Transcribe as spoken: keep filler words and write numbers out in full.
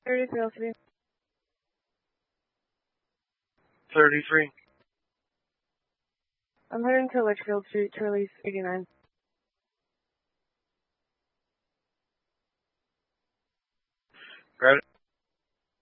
thirty-three oh three. thirty-three. I'm heading to Litchfield Street to release eighty-nine.